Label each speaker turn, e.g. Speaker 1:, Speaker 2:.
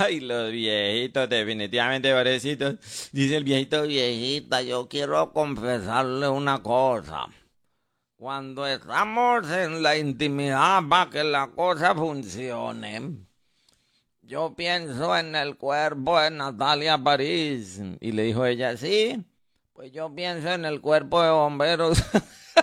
Speaker 1: Ay, los viejitos, definitivamente pobrecitos. Dice el viejito, viejita, yo quiero confesarle una cosa. Cuando estamos en la intimidad para que la cosa funcione, yo pienso en el cuerpo de Natalia París. Y le dijo ella, sí, pues yo pienso en el cuerpo de bomberos.